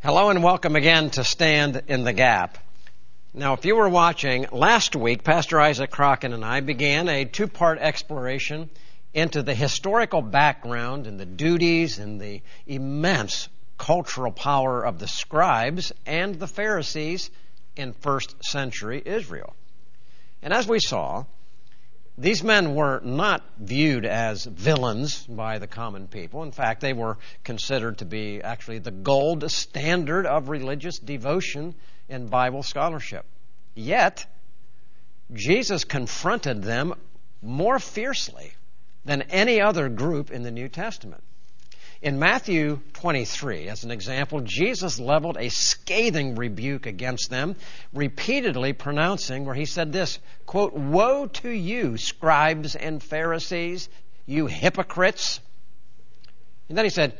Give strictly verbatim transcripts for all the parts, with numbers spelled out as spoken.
Hello and welcome again to Stand in the Gap. Now, if you were watching, last week, Pastor Isaac Crockett and I began a two-part exploration into the historical background and the duties and the immense cultural power of the scribes and the Pharisees in first century Israel. And as we saw, these men were not viewed as villains by the common people. In fact, they were considered to be actually the gold standard of religious devotion in Bible scholarship. Yet, Jesus confronted them more fiercely than any other group in the New Testament. In Matthew twenty-three, as an example, Jesus leveled a scathing rebuke against them, repeatedly pronouncing where he said this, quote, "Woe to you, scribes and Pharisees, you hypocrites." And then he said,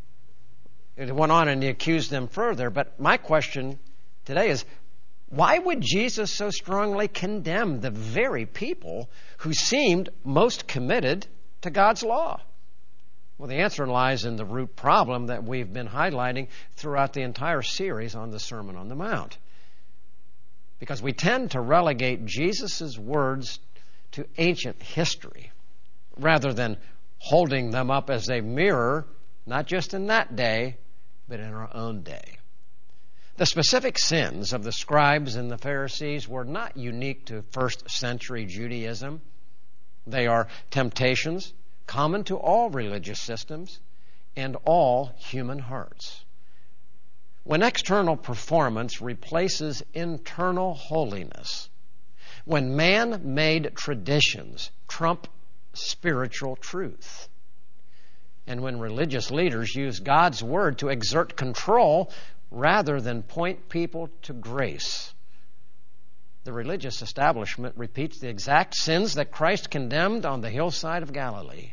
it went on and he accused them further. But my question today is, why would Jesus so strongly condemn the very people who seemed most committed to God's law? Well, the answer lies in the root problem that we've been highlighting throughout the entire series on the Sermon on the Mount. Because we tend to relegate Jesus' words to ancient history rather than holding them up as a mirror, not just in that day, but in our own day. The specific sins of the scribes and the Pharisees were not unique to first century Judaism. They are temptations common to all religious systems and all human hearts. When external performance replaces internal holiness, when man-made traditions trump spiritual truth, and when religious leaders use God's word to exert control rather than point people to grace, the religious establishment repeats the exact sins that Christ condemned on the hillside of Galilee.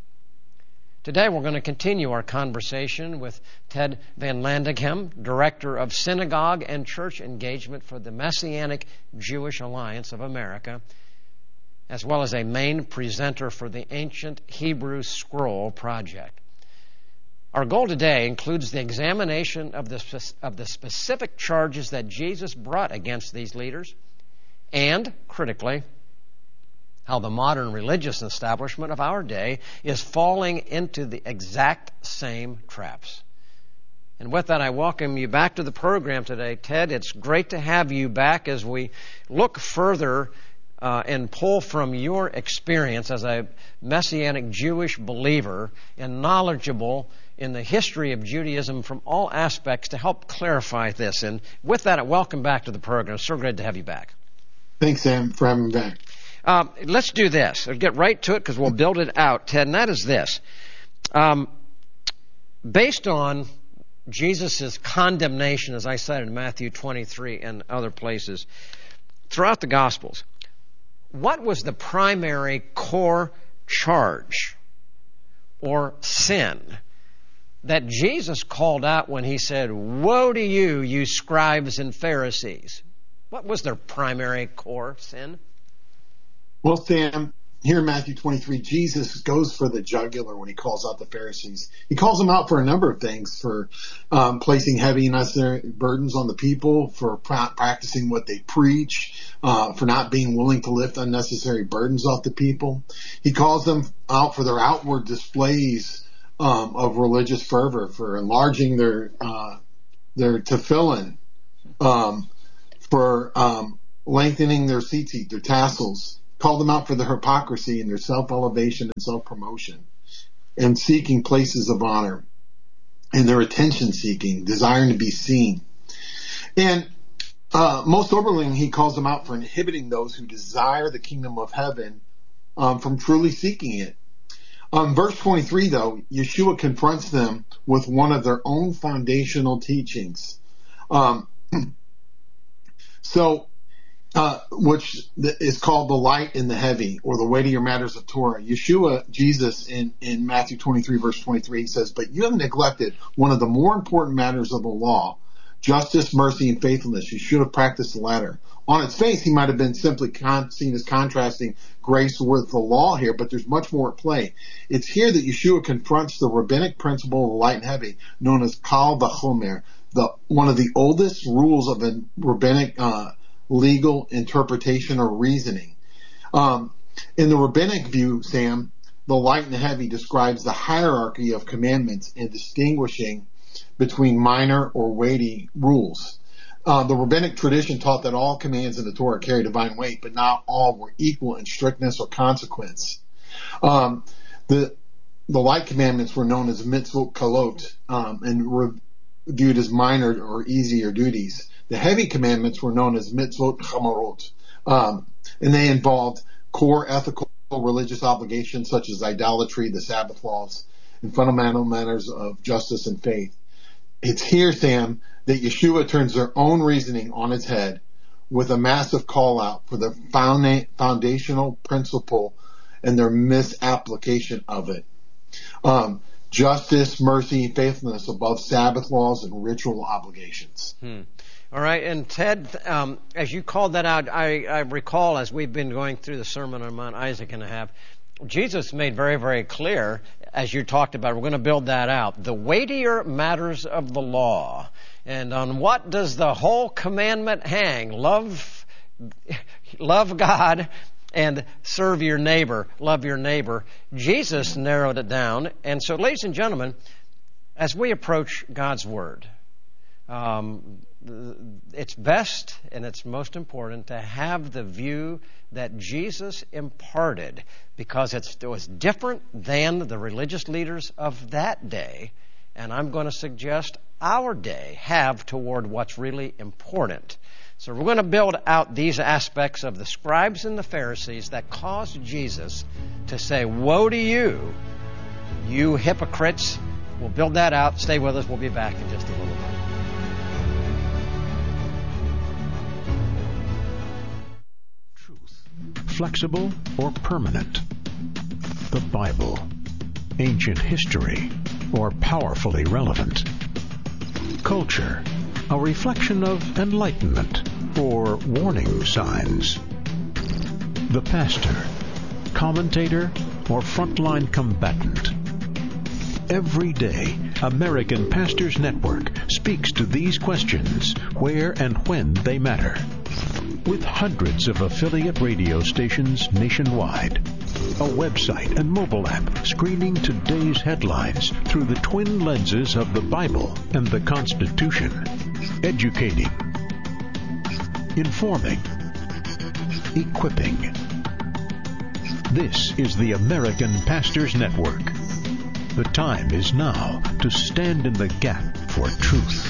Today we're going to continue our conversation with Ted Van Landeghem, Director of Synagogue and Church Engagement for the Messianic Jewish Alliance of America, as well as a main presenter for the Ancient Hebrew Scroll Project. Our goal today includes the examination of the, of the specific charges that Jesus brought against these leaders, and, critically, how the modern religious establishment of our day is falling into the exact same traps. And with that, I welcome you back to the program today, Ted. It's great to have you back as we look further uh, and pull from your experience as a Messianic Jewish believer and knowledgeable in the history of Judaism from all aspects to help clarify this. And with that, I welcome back to the program. It's so great to have you back. Thanks, Sam, for having me back. Um, let's do this. I'll get right to it because we'll build it out, Ted, and that is this. Um, based on Jesus' condemnation, as I cited in Matthew twenty-three and other places, throughout the Gospels, what was the primary core charge or sin that Jesus called out when he said, "Woe to you, you scribes and Pharisees"? What was their primary core sin? Well, Sam, here in Matthew twenty-three, Jesus goes for the jugular when he calls out the Pharisees. He calls them out for a number of things, for um, placing heavy and unnecessary burdens on the people, for pra- practicing what they preach, uh, for not being willing to lift unnecessary burdens off the people. He calls them out for their outward displays um, of religious fervor, for enlarging their uh, their tefillin, um, for um, lengthening their tzitzit, their tassels. Called them out for their hypocrisy and their self-elevation and self-promotion and seeking places of honor and their attention-seeking, desiring to be seen. And uh, most soberly, he calls them out for inhibiting those who desire the kingdom of heaven um, from truly seeking it. Um, verse twenty-three, though, Yeshua confronts them with one of their own foundational teachings. Um, so, Uh, which is called the light and the heavy, or the weightier matters of Torah. Yeshua, Jesus, in, in Matthew twenty-three, verse twenty-three, he says, "But you have neglected one of the more important matters of the law, justice, mercy, and faithfulness. You should have practiced the latter." On its face, he might have been simply con- seen as contrasting grace with the law here, but there's much more at play. It's here that Yeshua confronts the rabbinic principle of the light and heavy, known as kal vachomer, the one of the oldest rules of a rabbinic uh, legal interpretation or reasoning. Um, in the rabbinic view, Sam, the light and the heavy describes the hierarchy of commandments and distinguishing between minor or weighty rules. Uh, the rabbinic tradition taught that all commands in the Torah carry divine weight, but not all were equal in strictness or consequence. Um, the the light commandments were known as mitzvot kalot um, and were viewed as minor or easier duties. The heavy commandments were known as mitzvot chamarot, um, and they involved core ethical religious obligations such as idolatry, the Sabbath laws, and fundamental matters of justice and faith. It's here, Sam, that Yeshua turns their own reasoning on its head with a massive call out for the foundational principle and their misapplication of it. Um, justice, mercy, faithfulness above Sabbath laws and ritual obligations. Hmm. All right, and Ted, um, as you called that out, I, I recall as we've been going through the Sermon on Mount Isaac and a half, Jesus made very, very clear, as you talked about, we're going to build that out, the weightier matters of the law. And on what does the whole commandment hang? Love, love God and serve your neighbor, love your neighbor. Jesus narrowed it down. And so, ladies and gentlemen, as we approach God's Word, um, it's best and it's most important to have the view that Jesus imparted, because it's, it was different than the religious leaders of that day, and I'm going to suggest our day have toward what's really important. So we're going to build out these aspects of the scribes and the Pharisees that caused Jesus to say, "Woe to you, you hypocrites." We'll build that out. Stay with us. We'll be back in just a little bit. Flexible or permanent? The Bible, ancient history, or powerfully relevant? Culture, a reflection of enlightenment, or warning signs? The pastor, commentator, or frontline combatant? Every day, American Pastors Network speaks to these questions where and when they matter. With hundreds of affiliate radio stations nationwide, a website and mobile app screening today's headlines through the twin lenses of the Bible and the Constitution, educating, informing, equipping. This is the American Pastors Network. The time is now to stand in the gap for truth.